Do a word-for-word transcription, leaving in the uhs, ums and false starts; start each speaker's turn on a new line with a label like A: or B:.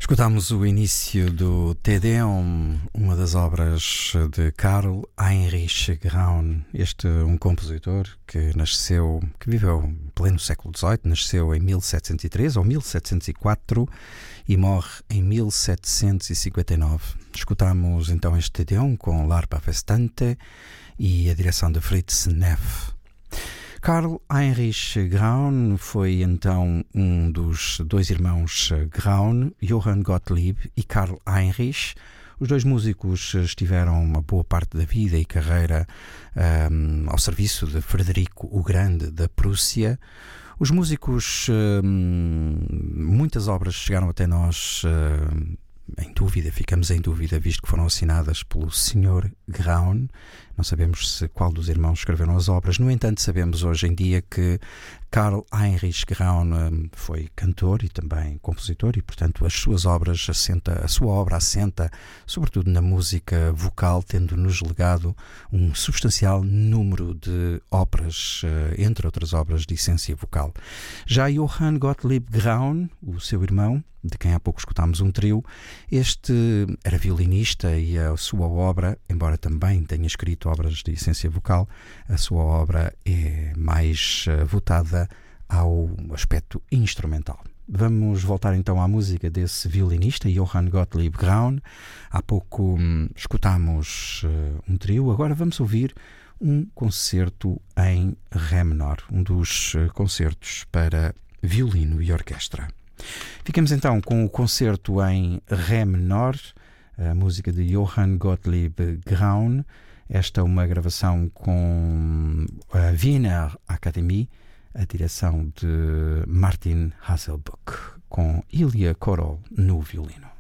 A: Escutámos o início do Te Deum, uma das obras de Karl Heinrich Graun, este um compositor que nasceu, que viveu em pleno século dezoito, nasceu em mil setecentos e três ou mil setecentos e quatro e morre em mil setecentos e cinquenta e nove. Escutámos então este Te Deum com l'Arpa Festante e a direção de Fritz Neff. Karl Heinrich Graun foi então um dos dois irmãos Graun, Johann Gottlieb e Karl Heinrich. Os dois músicos estiveram uma boa parte da vida e carreira um, ao serviço de Frederico o Grande da Prússia. Os músicos, um, muitas obras chegaram até nós um, em dúvida, ficamos em dúvida, visto que foram assinadas pelo senhor Graun. Não sabemos se qual dos irmãos escreveram as obras. No entanto, sabemos hoje em dia que Karl Heinrich Graun foi cantor e também compositor e, portanto, as suas obras assenta, a sua obra assenta sobretudo na música vocal, tendo-nos legado um substancial número de óperas, entre outras obras de essência vocal. Já Johann Gottlieb Graun, o seu irmão, de quem há pouco escutámos um trio, este era violinista e a sua obra, embora também tenha escrito obras de essência vocal, a sua obra é mais uh, votada ao aspecto instrumental. Vamos voltar então à música desse violinista, Johann Gottlieb Graun. Há pouco hum, escutámos uh, um trio, agora vamos ouvir um concerto em Ré menor, um dos uh, concertos para violino e orquestra. Ficamos então com o concerto em Ré menor, a música de Johann Gottlieb Graun. Esta é uma gravação com a Wiener Akademie, a direção de Martin Hasselbuck, com Ilya Korol no violino.